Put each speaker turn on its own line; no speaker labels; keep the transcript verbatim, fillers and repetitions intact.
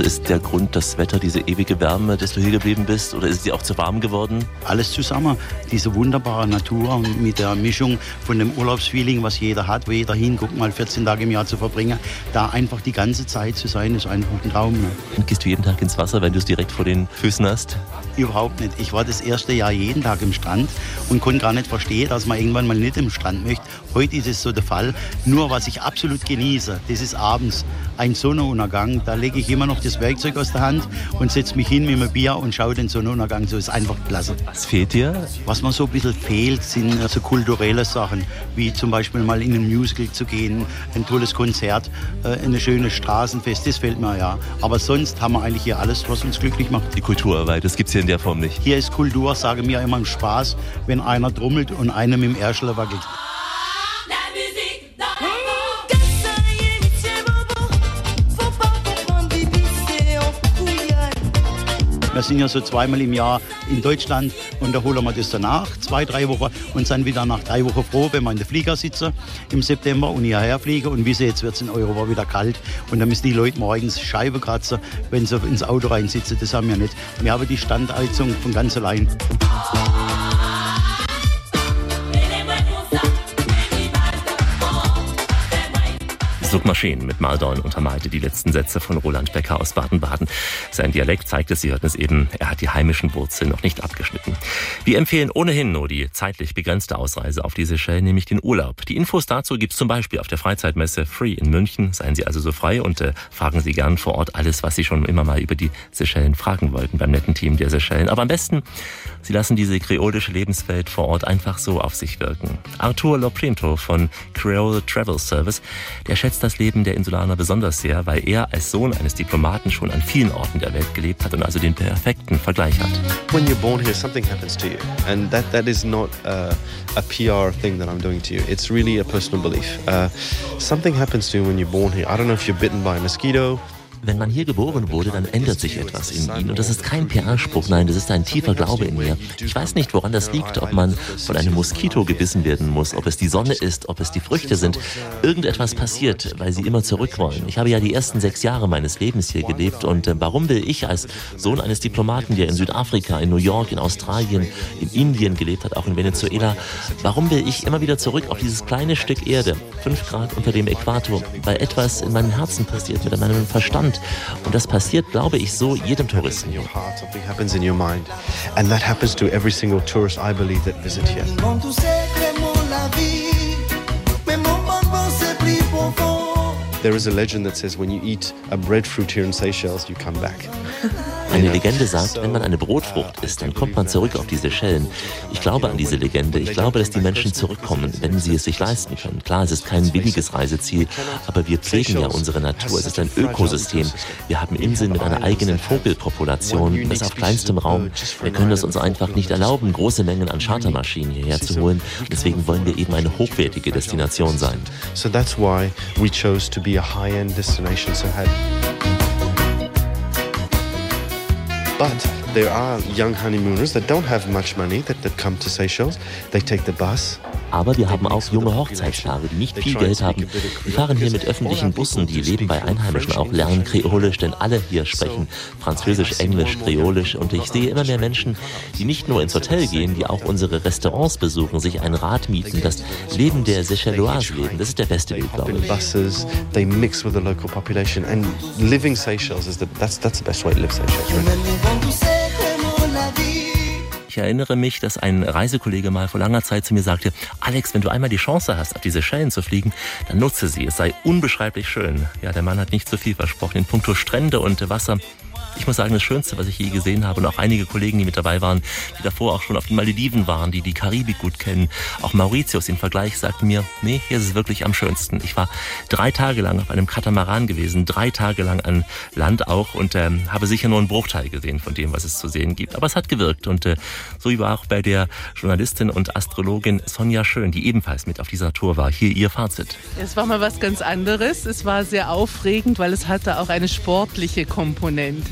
Also ist der Grund das Wetter, diese ewige Wärme, dass du hier geblieben bist, oder ist es dir auch zu warm geworden?
Alles zusammen. Diese wunderbare Natur mit der Mischung von dem Urlaubsfeeling, was jeder hat, wo jeder hinguckt, mal vierzehn Tage im Jahr zu verbringen. Da einfach die ganze Zeit zu sein, ist einfach ein Traum. Ne?
Und gehst du jeden Tag ins Wasser, wenn du es direkt vor den Füßen hast?
Überhaupt nicht. Ich war das erste Jahr jeden Tag im Strand und konnte gar nicht verstehen, dass man irgendwann mal nicht im Strand möchte. Heute ist es so der Fall. Nur was ich absolut genieße, das ist abends ein Sonnenuntergang. Da lege ich immer noch das Werkzeug aus der Hand und setze mich hin mit einem Bier und schaue den Sonnenuntergang. So ist einfach klasse.
Was fehlt dir?
Was mir so ein bisschen fehlt, sind so kulturelle Sachen, wie zum Beispiel mal in ein Musical zu gehen, ein tolles Konzert, ein schönes Straßenfest, das fehlt mir ja. Aber sonst haben wir eigentlich hier alles, was uns glücklich macht.
Die Kulturarbeit, das gibt's hier in der Form nicht.
Hier ist Kultur, sage mir immer im Spaß, wenn einer trommelt und einer mit dem Ärschel wackelt. Wir sind ja so zweimal im Jahr in Deutschland und da holen wir das danach, zwei, drei Wochen und sind wieder nach drei Wochen froh, wenn wir in der Flieger sitzen im September und hierher fliegen und wissen, jetzt wird es in Europa wieder kalt und dann müssen die Leute morgens Scheibe kratzen, wenn sie ins Auto reinsitzen. Das haben wir nicht. Wir haben die Standheizung von ganz allein.
Suchmaschinen mit Maldorn untermalte die letzten Sätze von Roland Becker aus Baden-Baden. Sein Dialekt zeigt es, Sie hörten es eben, er hat die heimischen Wurzeln noch nicht abgeschnitten. Wir empfehlen ohnehin nur die zeitlich begrenzte Ausreise auf die Seychellen, nämlich den Urlaub. Die Infos dazu gibt's zum Beispiel auf der Freizeitmesse Free in München. Seien Sie also so frei und äh, fragen Sie gern vor Ort alles, was Sie schon immer mal über die Seychellen fragen wollten beim netten Team der Seychellen. Aber am besten, Sie lassen diese kreolische Lebenswelt vor Ort einfach so auf sich wirken. Arthur Loprinto von Creole Travel Service, der schätzt das Leben der Insulaner besonders sehr, weil er als Sohn eines Diplomaten schon an vielen Orten der Welt gelebt hat und also den perfekten Vergleich hat.
When you're born here, something happens to you, and that that is not uh, a P R thing that I'm doing to you. It's really a personal belief. Uh, something happens to you when you're born here. I don't know if you're bitten by a mosquito.
Wenn man hier geboren wurde, dann ändert sich etwas in ihnen. Und das ist kein P R-Spruch, nein, das ist ein tiefer Glaube in mir. Ich weiß nicht, woran das liegt, ob man von einem Moskito gebissen werden muss, ob es die Sonne ist, ob es die Früchte sind. Irgendetwas passiert, weil sie immer zurück wollen. Ich habe ja die ersten sechs Jahre meines Lebens hier gelebt. Und äh, warum will ich als Sohn eines Diplomaten, der in Südafrika, in New York, in Australien, in Indien gelebt hat, auch in Venezuela, warum will ich immer wieder zurück auf dieses kleine Stück Erde, fünf Grad unter dem Äquator, weil etwas in meinem Herzen passiert, mit meinem Verstand. Und das passiert, glaube ich, so jedem Touristen.
Something happens in your mind, and that happens to every single tourist I believe that visit here. There is a legend that says when you eat a breadfruit here in Seychelles, you come back.
Eine Legende sagt, wenn man eine Brotfrucht isst, dann kommt man zurück auf die Seychellen. Ich glaube an diese Legende. Ich glaube, dass die Menschen zurückkommen, wenn sie es sich leisten können. Klar, es ist kein billiges Reiseziel, aber wir pflegen ja unsere Natur. Es ist ein Ökosystem. Wir haben Inseln mit einer eigenen Vogelpopulation, das auf kleinstem Raum. Wir können es uns einfach nicht erlauben, große Mengen an Chartermaschinen hierher zu holen. Deswegen wollen wir eben eine hochwertige Destination sein.
So that's why we chose to be a high-end destination. So had But there are young honeymooners that don't have much money that, that come to Seychelles. They take the bus.
Aber wir haben auch junge Hochzeitspaare, die nicht viel Geld haben. Die fahren hier mit öffentlichen Bussen, die leben bei Einheimischen auch, lernen Kreolisch, denn alle hier sprechen Französisch, Englisch, Kreolisch. Und ich sehe immer mehr Menschen, die nicht nur ins Hotel gehen, die auch unsere Restaurants besuchen, sich ein Rad mieten, das Leben der Seychellois leben. Das ist der beste Weg, glaube ich.
Buses, they mix with the local population, and living Seychelles is the that's that's the best way to live Seychelles.
Ich erinnere mich, dass ein Reisekollege mal vor langer Zeit zu mir sagte, Alex, wenn du einmal die Chance hast, auf die Seychellen zu fliegen, dann nutze sie. Es sei unbeschreiblich schön. Ja, der Mann hat nicht zu viel versprochen. In puncto Strände und Wasser. Ich muss sagen, das Schönste, was ich je gesehen habe, und auch einige Kollegen, die mit dabei waren, die davor auch schon auf den Malediven waren, die die Karibik gut kennen. Auch Mauritius im Vergleich sagten mir, nee, hier ist es wirklich am schönsten. Ich war drei Tage lang auf einem Katamaran gewesen, drei Tage lang an Land auch und ähm, habe sicher nur einen Bruchteil gesehen von dem, was es zu sehen gibt. Aber es hat gewirkt und äh, so wie war auch bei der Journalistin und Astrologin Sonja Schön, die ebenfalls mit auf dieser Tour war. Hier ihr Fazit.
Es war mal was ganz anderes. Es war sehr aufregend, weil es hatte auch eine sportliche Komponente.